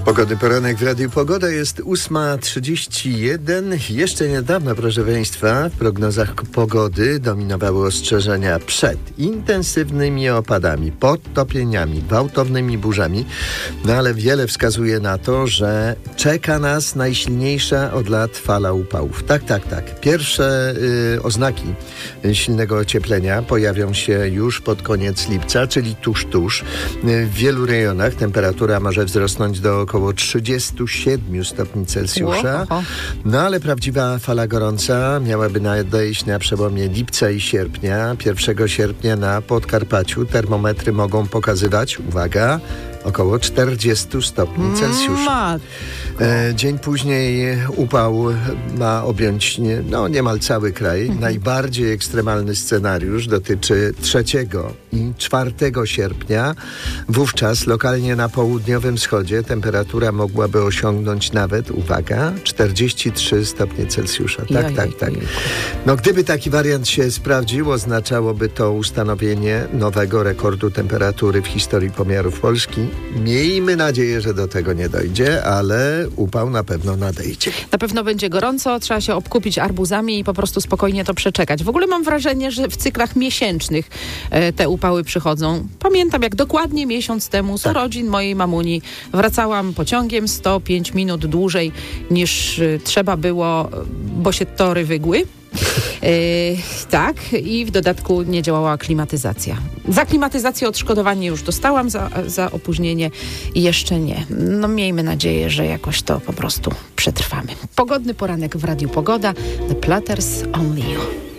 Pogodny poranek w Radiu Pogoda, jest 8:31. Jeszcze niedawno, proszę Państwa, w prognozach pogody dominowały ostrzeżenia przed intensywnymi opadami, podtopieniami, gwałtownymi burzami, no ale wiele wskazuje na to, że czeka nas najsilniejsza od lat fala upałów. Tak. Pierwsze oznaki silnego ocieplenia pojawią się już pod koniec lipca, czyli tuż. W wielu rejonach temperatura może wzrosnąć do około 37 stopni Celsjusza. No ale prawdziwa fala gorąca miałaby nadejść na przełomie lipca i sierpnia. 1 sierpnia na Podkarpaciu termometry mogą pokazywać, uwaga, około 40 stopni Celsjusza. Dzień później upał ma objąć niemal cały kraj. Najbardziej ekstremalny scenariusz dotyczy 3 i 4 sierpnia. Wówczas lokalnie na południowym wschodzie temperatura mogłaby osiągnąć nawet, uwaga, 43 stopnie Celsjusza. Tak. No gdyby taki wariant się sprawdził, oznaczałoby to ustanowienie nowego rekordu temperatury w historii pomiarów Polski. Miejmy nadzieję, że do tego nie dojdzie, ale upał na pewno nadejdzie. Na pewno będzie gorąco, trzeba się obkupić arbuzami i po prostu spokojnie to przeczekać. W ogóle mam wrażenie, że w cyklach miesięcznych te upały przychodzą. Pamiętam, jak dokładnie miesiąc temu z urodzin mojej mamuni wracałam pociągiem 105 minut dłużej niż trzeba było, bo się tory wygły. I w dodatku nie działała klimatyzacja. Za klimatyzację odszkodowanie już dostałam, za opóźnienie jeszcze nie. No miejmy nadzieję, że jakoś to po prostu przetrwamy. Pogodny poranek w Radiu Pogoda. The Platters, Only You.